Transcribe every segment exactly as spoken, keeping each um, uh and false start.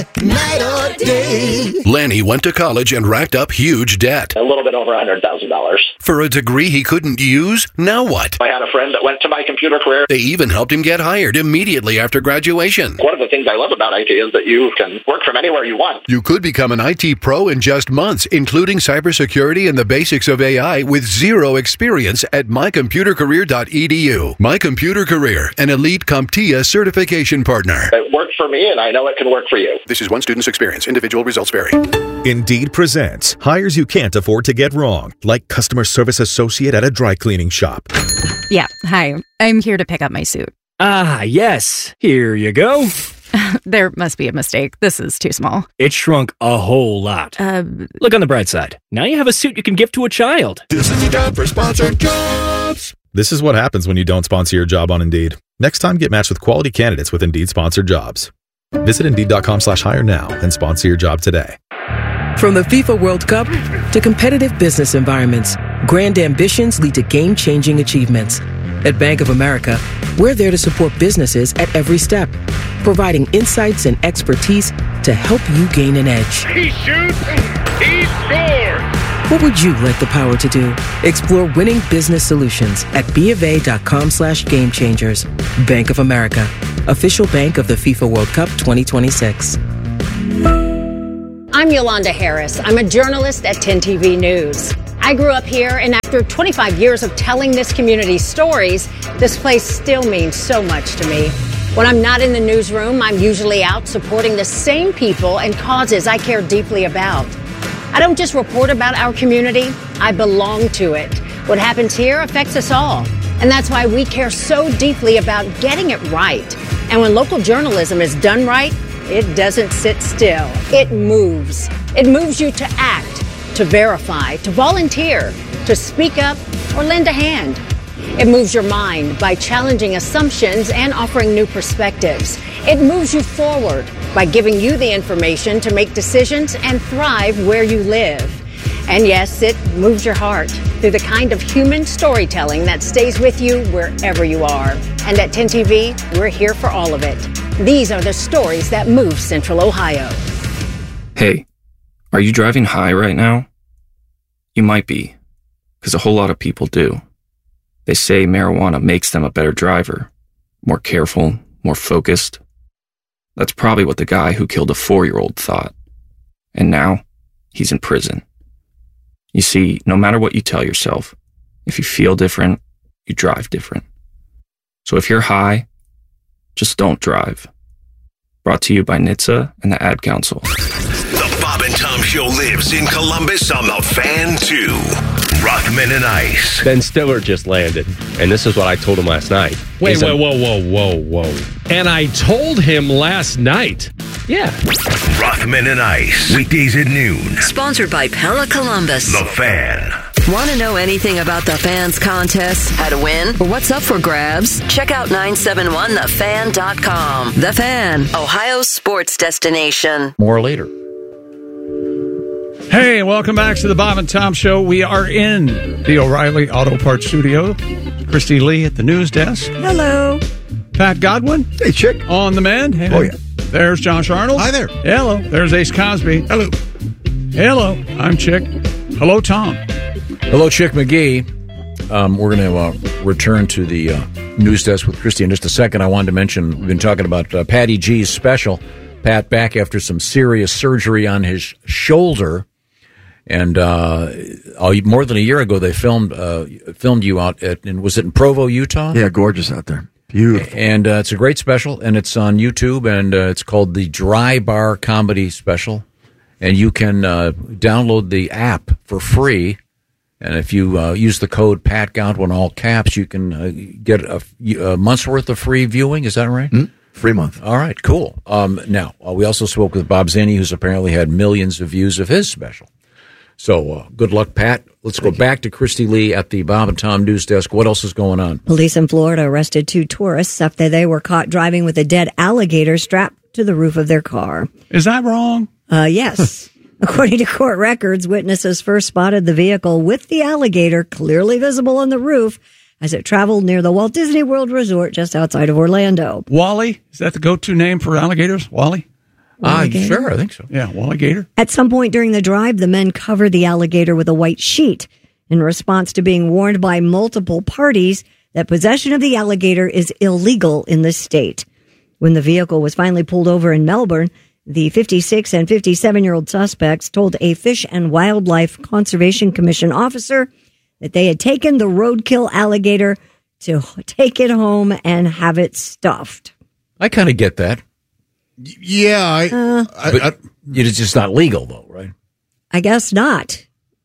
night or day. Lanny went to college and racked up huge debt. A little bit over one hundred thousand dollars. For a degree he couldn't use? Now what? I had a friend that went to my computer career. They even helped him get hired immediately after graduation. One of the things I love about I T is that you can work from anywhere you want. You could become an I T pro in just months, including cybersecurity and the basics of A I with zero experience at my computer career dot e d u. My Computer Career, an elite CompTIA certification partner. It worked for me, and I know it can work for you. This is one student's experience. Individual results vary. Indeed presents hires you can't afford to get wrong, like customer service associate at a dry cleaning shop. Yeah, hi. I'm here to pick up my suit. Ah, yes. Here you go. There must be a mistake. This is too small. It shrunk a whole lot. Uh, Look on the bright side. Now you have a suit you can give to a child. This is your time for sponsored jobs. This is what happens when you don't sponsor your job on Indeed. Next time, get matched with quality candidates with Indeed sponsored jobs. Visit Indeed.com slash hire now and sponsor your job today. From the FIFA World Cup to competitive business environments, grand ambitions lead to game-changing achievements. At Bank of America, we're there to support businesses at every step, providing insights and expertise to help you gain an edge. He shoots, he scores! What would you like the power to do? Explore winning business solutions at BofA.com slash game changers. Bank of America, official bank of the FIFA World Cup twenty twenty-six. I'm Yolanda Harris. I'm a journalist at ten T V News. I grew up here, and after twenty-five years of telling this community's stories, this place still means so much to me. When I'm not in the newsroom, I'm usually out supporting the same people and causes I care deeply about. I don't just report about our community, I belong to it. What happens here affects us all, and that's why we care so deeply about getting it right. And when local journalism is done right, it doesn't sit still. It moves. It moves you to act, to verify, to volunteer, to speak up, or lend a hand. It moves your mind by challenging assumptions and offering new perspectives. It moves you forward by giving you the information to make decisions and thrive where you live. And yes, it moves your heart through the kind of human storytelling that stays with you wherever you are. And at ten T V, we're here for all of it. These are the stories that move Central Ohio. Hey, are you driving high right now? You might be, because a whole lot of people do. They say marijuana makes them a better driver, more careful, more focused. That's probably what the guy who killed a four-year-old thought. And now, he's in prison. You see, no matter what you tell yourself, if you feel different, you drive different. So if you're high, just don't drive. Brought to you by N H T S A and the Ad Council. The Bob and Tom Show lives in Columbus on the Fan two. Rothman and Ice. Ben Stiller just landed, and this is what I told him last night. Wait, He's whoa, a- whoa, whoa, whoa, whoa. And I told him last night. Yeah. Rothman and Ice. Weekdays at noon. Sponsored by Pella Columbus. The Fan. Want to know anything about the Fan's contest, how to win, or what's up for grabs? Check out nine seven one the fan dot com. The Fan, Ohio's sports destination. More later. Hey, welcome back to the Bob and Tom Show. We are in the O'Reilly Auto Parts Studio. Christy Lee at the news desk. Hello. Pat Godwin. Hey, Chick. On the mend. Hey, oh, yeah. There's Josh Arnold. Hi there. Hello. There's Ace Cosby. Hello. Hello. I'm Chick. Hello, Tom. Hello, Chick McGee. Um, we're going to uh, return to the uh, news desk with Christy in just a second. I wanted to mention, we've been talking about uh, Patty G's special. Pat back after some serious surgery on his shoulder. And uh, more than a year ago, they filmed uh, filmed you out at, and was it in Provo, Utah? Yeah, gorgeous out there. Beautiful. And uh, it's a great special, and it's on YouTube, and uh, it's called the Dry Bar Comedy Special. And you can uh, download the app for free. And if you uh, use the code Pat Godwin, all caps, you can uh, get a, a month's worth of free viewing. Is that right? Mm-hmm. Free month. All right, cool. Um, now, uh, we also spoke with Bob Zinni, who's apparently had millions of views of his special. So uh, good luck, Pat. Let's Thank go you. back to Christy Lee at the Bob and Tom News Desk. What else is going on? Police in Florida arrested two tourists after they were caught driving with a dead alligator strapped to the roof of their car. Is that wrong? Uh, yes. According to court records, witnesses first spotted the vehicle with the alligator clearly visible on the roof as it traveled near the Walt Disney World Resort just outside of Orlando. Wally? Is that the go-to name for alligators? Wally? Ah, sure, I think so. Yeah, alligator. At some point during the drive, the men covered the alligator with a white sheet in response to being warned by multiple parties that possession of the alligator is illegal in the state. When the vehicle was finally pulled over in Melbourne, the fifty-six and fifty-seven-year-old suspects told a Fish and Wildlife Conservation Commission officer that they had taken the roadkill alligator to take it home and have it stuffed. I kind of get that. Yeah, I, Uh, I, But I, it's just not legal, though, right? I guess not.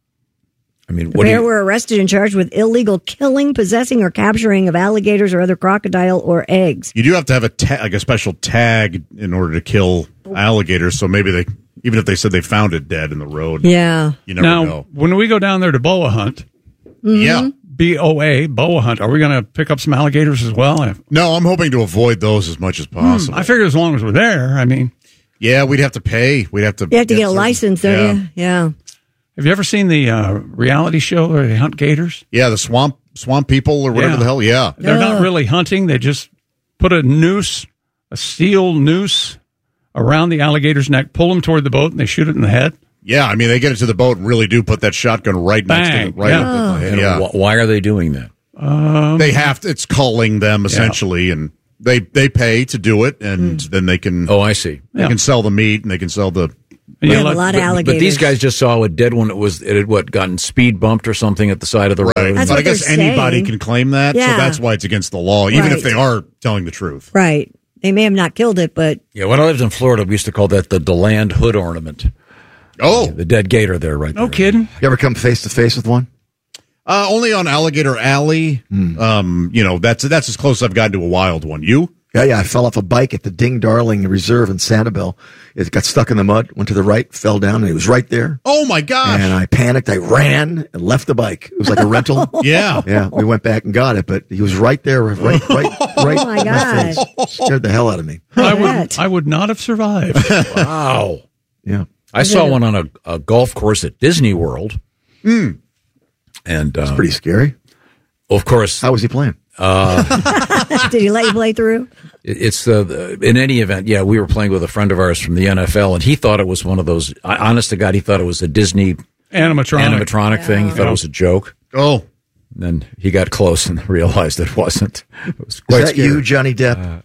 I mean, The what do pair you, were arrested and charged with illegal killing, possessing, or capturing of alligators or other crocodile or eggs. you do have to have a ta- like a special tag in order to kill alligators. So maybe they, even if they said they found it dead in the road, Yeah. you never now, know. when we go down there to boa hunt, Yeah. B O A, boa hunt, are we going to pick up some alligators as well? No, I'm hoping to avoid those as much as possible. I figure as long as we're there, I mean. Yeah, we'd have to pay. We'd have to. You have to get a certain- license, don't yeah. you? Yeah. Have you ever seen the uh, reality show where they hunt gators? Yeah, the swamp swamp people or whatever Yeah. the hell. Yeah, They're not really hunting. They just put a noose, a steel noose, around the alligator's neck, pull them toward the boat, and they shoot it in the head. yeah. I mean, they get it to the boat and really do put that shotgun right next to Bang. it, right Yeah. up the head. and Yeah, wh- why are they doing that? Um, they have to. It's culling them essentially, and they they pay to do it, and then they can. Oh, I see. They Yeah. can sell the meat, and they can sell the. They have a lot of But, alligators. but these guys just saw a dead one. It was it had what gotten speed bumped or something at the side of the road. Right. That's But what I guess they're anybody saying. can claim that, Yeah. so that's why it's against the law, even Right. if they are telling the truth. Right. They may have not killed it, but Yeah, when I lived in Florida, we used to call that the DeLand hood ornament. Oh, The dead gator there, right no there. kidding. You ever come face to face with one? uh, only on Alligator Alley. Um, you know, that's that's as close as I've gotten to a wild one. You? Yeah, yeah. I fell off a bike at the Ding Darling Reserve in Sanibel. It got stuck in the mud, went to the right, fell down, and it was right there. Oh my gosh! And I panicked. I ran and left the bike. It was like a rental. Yeah. Yeah, we went back and got it, but he was right there, right, right, right. oh my in gosh. face. Scared the hell out of me. I would, bet. I would not have survived. Wow. Yeah. I saw one on a, a golf course at Disney World. Mm. And uh, Pretty scary. of course, How was he playing? Did he let you play through? it- it's uh, the, in any event. Yeah, we were playing with a friend of ours from the N F L, and he thought it was one of those. I, honest to God, he thought it was a Disney Animatronic. animatronic thing. He thought it was a joke. Oh, Then he got close and realized it wasn't. It was quite Is that scary. you, Johnny Depp?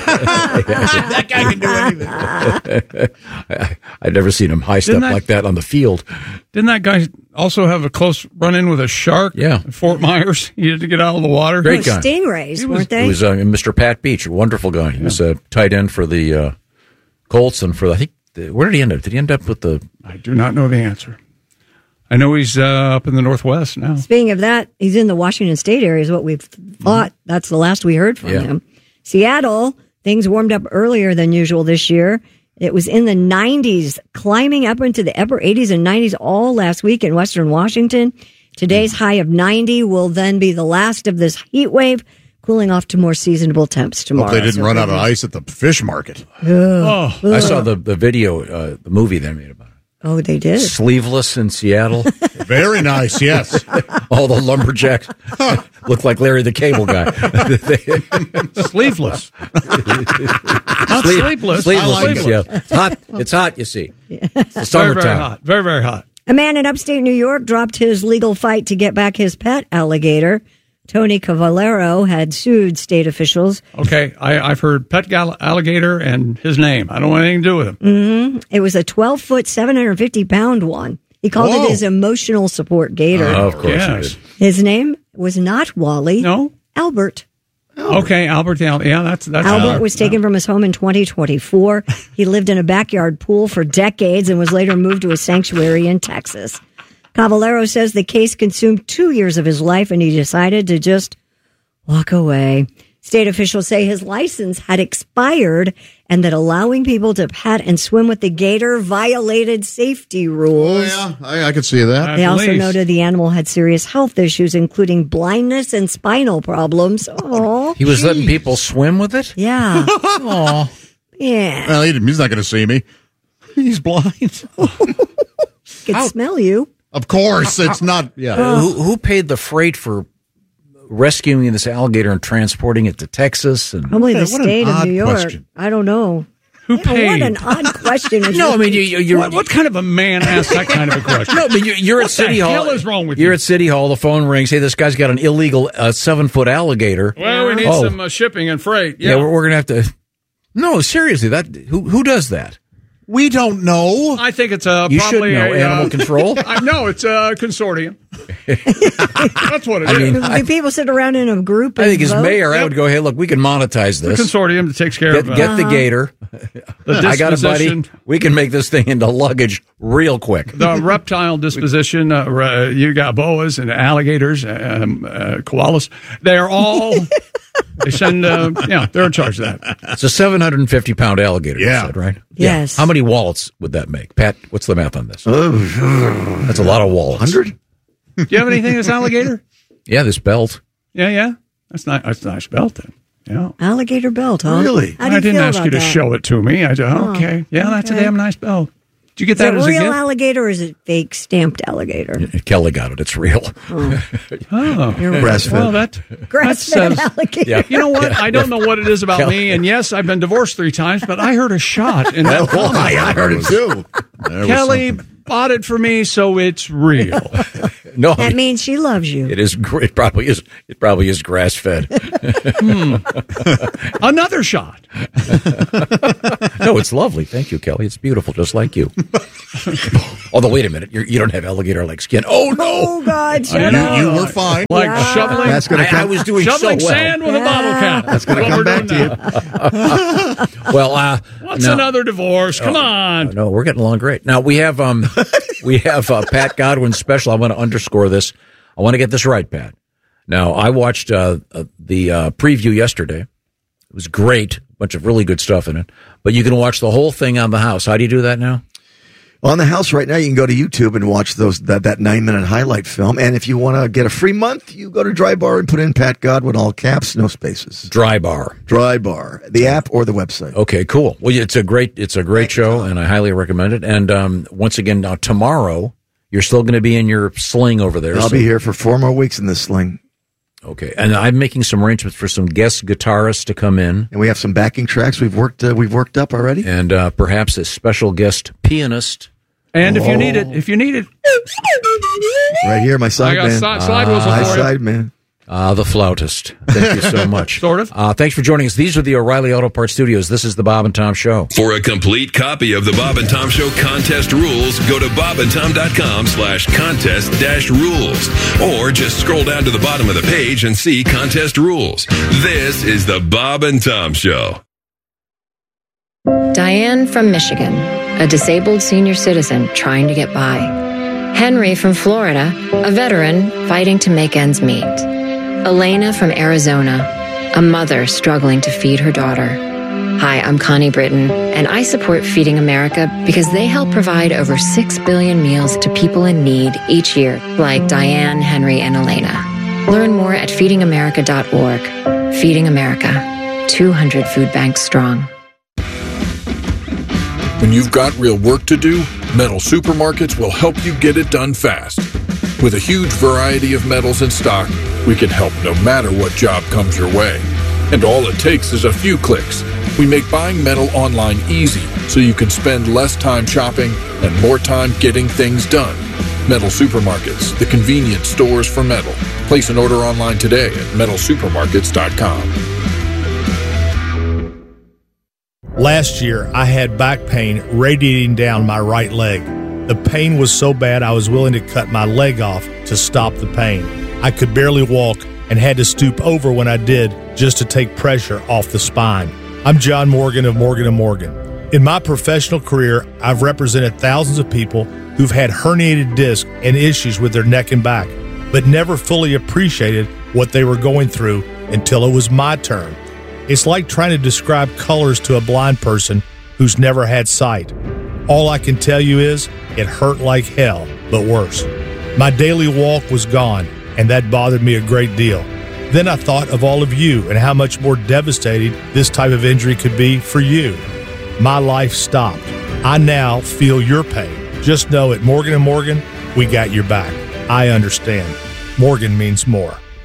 that guy can do anything. I, I'd never seen him high step Didn't that- like that on the field. Didn't that guy also have a close run-in with a shark? Yeah. in Fort Myers. He had to get out of the water. Great Oh, guy. stingrays, He was- weren't they? It was uh, Mister Pat Beach, a wonderful guy. He was a tight end for the uh, Colts and for I think the, where did he end up? Did he end up with the? I do not know the answer. I know he's uh, up in the Northwest now. Speaking of that, he's in the Washington State area, is what we've thought. That's the last we heard from Yeah. him. Seattle, things warmed up earlier than usual this year. It was in the nineties, climbing up into the upper eighties and nineties all last week in Western Washington. Today's high of ninety will then be the last of this heat wave, cooling off to more seasonable temps tomorrow. Hope they didn't So run out of maybe- ice at the fish market. Oh, I saw the the video, uh, the movie they made about it. Oh, they did. Sleeveless in Seattle. Very nice. Yes. All the lumberjacks look like Larry the Cable Guy. sleeveless. Not Sleeve- sleepless. Sleeveless I like in it. Seattle. It's hot. It's hot. You see. It's Very, very summertime. hot. Very, very hot. A man in upstate New York dropped his legal fight to get back his pet alligator. Tony Cavallero had sued state officials. Okay, I, I've heard pet gal- alligator and his name. I don't want anything to do with him. Mm-hmm. It was a twelve foot, seven hundred fifty pound one. He called Whoa. it his emotional support gator. Oh, of course Yes. he did. His name was not Wally. No? Albert. Okay, Albert. Yeah, yeah, that's that's. Albert uh, was taken from his home in twenty twenty-four. He lived in a backyard pool for decades and was later moved to a sanctuary in Texas. Cavallero says the case consumed two years of his life and he decided to just walk away. State officials say his license had expired and that allowing people to pet and swim with the gator violated safety rules. Oh, yeah, I, I could see that. They At also least. noted the animal had serious health issues, including blindness and spinal problems. Oh, He was letting people swim with it? yeah. Oh. Yeah. Well, he, he's not going to see me. He's blind. Could smell you. Of course, it's not. Yeah. Who, who paid the freight for rescuing this alligator and transporting it to Texas? And Probably the What an state of odd New York. question. I don't know. Who Yeah, paid? what an odd question. is No, this? I mean, you, you, you're. What, what kind of a man asks that kind of a question? No, but you're, you're What at City the Hall. hell is wrong with you're you? at City Hall. The phone rings. Hey, this guy's got an illegal uh, seven foot alligator. Well, we need Oh. some uh, shipping and freight. Yeah, Yeah, we're, we're gonna have to. No, seriously, that who who does that? We don't know. I think it's a You should probably know a, animal uh, control. I, no, it's a consortium. That's what it I is. mean, Do I- people sit around in a group? I and think as vote? mayor, I Yep. would go, hey, look, we can monetize the this. consortium that takes care Get, of uh, get the gator. the I got a buddy. disposition. We can make this thing into luggage real quick. The reptile disposition. Uh, uh, you got boas and alligators, um, uh, koalas. They're all. They send. Uh, yeah, they're in charge of that. It's a seven hundred fifty pound alligator, Yeah. you said, right? Yes. How many wallets would that make? Pat, what's the math on this? Oh, That's a lot of wallets. hundred. Do you have anything that's alligator? Yeah, this belt. Yeah, yeah. That's not. That's a nice belt. Then. Yeah. Alligator belt, huh? Really? How do you I didn't feel ask about you to that? show it to me. I said, Oh, okay. Yeah, that's a okay. damn nice belt. Did you get Is that it as a real gift? alligator or is it fake stamped alligator? Kelly got it. It's real. Oh. Oh, Grass-fed. well, that Grass-fed says- alligator. Yeah. You know what? I don't know what it is about Kelly- me. And yes, I've been divorced three times, but I heard a shot in that. Oh, I, I heard it too. There was Kelly something. bought it for me, so it's real. No, That means she loves you. it is. gr- It probably is. It probably is grass fed. Another shot. No, it's lovely. Thank you, Kelly. It's beautiful, just like you. Although, wait a minute, You're, you don't have alligator like skin. Oh no! Oh, God, shut You, up. you were fine. Like Yeah. shoveling, That's going to I, I come. was doing so shoveling well. sand with a bottle cap. That's going to What come we're back doing to you. now. Well, uh, What's no, another divorce? Come on. No, we're getting along great. Now we have um, we have uh, Pat Godwin's special. I want to underscore this. I want to get this right, Pat. Now I watched uh, uh, the uh, preview yesterday. It was great, bunch of really good stuff in it. But you can watch the whole thing on the house. How do you do that now? On the house right now, you can go to YouTube and watch those that, that nine minute highlight film. And if you want to get a free month, you go to Dry Bar and put in Pat Godwin, all caps, no spaces. Dry Bar, Dry Bar, the app or the website. Okay, cool. Well, it's a great it's a great show, and I highly recommend it. And um, once again, now tomorrow you're still going to be in your sling over there. I'll so- be here for four more weeks in this sling. Okay, and I'm making some arrangements for some guest guitarists to come in, and we have some backing tracks we've worked uh, we've worked up already, and uh, perhaps a special guest pianist. And if you Oh. need it, if you need it, right here, my side I got man, side, slide whistle my for you. side man. Uh, the flautist. Thank you so much. Sort of. Uh, thanks for joining us. These are the O'Reilly Auto Parts Studios. This is the Bob and Tom Show. For a complete copy of the Bob and Tom Show contest rules, go to bobandtom.com slash contest dash rules. Or just scroll down to the bottom of the page and see contest rules. This is the Bob and Tom Show. Diane from Michigan, a disabled senior citizen trying to get by. Henry from Florida, a veteran fighting to make ends meet. Elena from Arizona, a mother struggling to feed her daughter. Hi, I'm Connie Britton, and I support Feeding America because they help provide over six billion meals to people in need each year, like Diane, Henry, and Elena. Learn more at feeding america dot org. Feeding America, two hundred food banks strong. When you've got real work to do, Metal Supermarkets will help you get it done fast. With a huge variety of metals in stock, we can help no matter what job comes your way. And all it takes is a few clicks. We make buying metal online easy so you can spend less time shopping and more time getting things done. Metal Supermarkets, the convenient stores for metal. Place an order online today at metal supermarkets dot com. Last year, I had back pain radiating down my right leg. The pain was so bad I was willing to cut my leg off to stop the pain. I could barely walk and had to stoop over when I did just to take pressure off the spine. I'm John Morgan of Morgan and Morgan. In my professional career, I've represented thousands of people who've had herniated discs and issues with their neck and back, but never fully appreciated what they were going through until it was my turn. It's like trying to describe colors to a blind person who's never had sight. All I can tell you is it hurt like hell, but worse. My daily walk was gone, and that bothered me a great deal. Then I thought of all of you and how much more devastating this type of injury could be for you. My life stopped. I now feel your pain. Just know at Morgan and Morgan, we got your back. I understand. Morgan means more.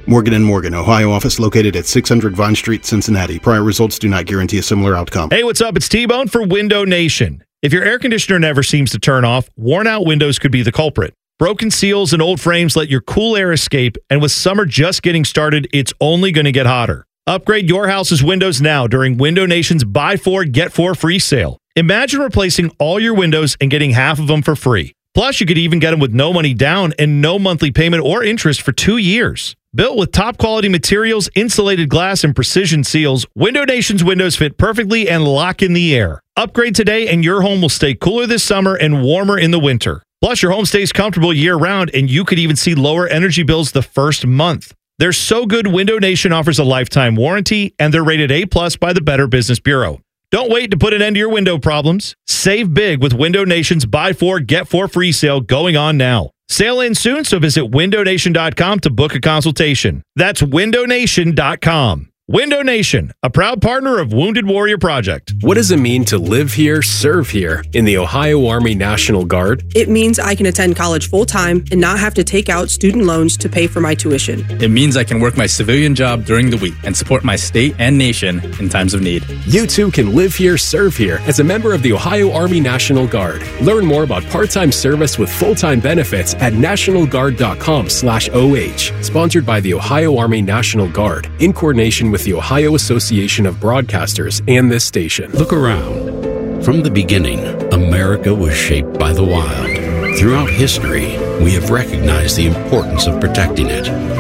Morgan and Morgan, Ohio office located at six hundred Vine Street, Cincinnati. Prior results do not guarantee a similar outcome. Hey, what's up? It's T-Bone for Window Nation. If your air conditioner never seems to turn off, worn-out windows could be the culprit. Broken seals and old frames let your cool air escape, and with summer just getting started, it's only going to get hotter. Upgrade your house's windows now during Window Nation's Buy Four, Get Four free sale. Imagine replacing all your windows and getting half of them for free. Plus, you could even get them with no money down and no monthly payment or interest for two years. Built with top-quality materials, insulated glass, and precision seals, Window Nation's windows fit perfectly and lock in the air. Upgrade today and your home will stay cooler this summer and warmer in the winter. Plus, your home stays comfortable year-round, and you could even see lower energy bills the first month. They're so good, Window Nation offers a lifetime warranty, and they're rated A plus by the Better Business Bureau. Don't wait to put an end to your window problems. Save big with Window Nation's Buy Four, Get Four free sale going on now. Sale ends soon, so visit window nation dot com to book a consultation. That's window nation dot com. Window Nation, a proud partner of Wounded Warrior Project. What does it mean to live here, serve here in the Ohio Army National Guard? It means I can attend college full-time and not have to take out student loans to pay for my tuition. It means I can work my civilian job during the week and support my state and nation in times of need. You too can live here, serve here as a member of the Ohio Army National Guard. Learn more about part-time service with full-time benefits at national guard dot com slash O H. Sponsored by the Ohio Army National Guard in coordination with the Ohio Association of Broadcasters and this station. Look around. From the beginning, America was shaped by the wild. Throughout history, we have recognized the importance of protecting it.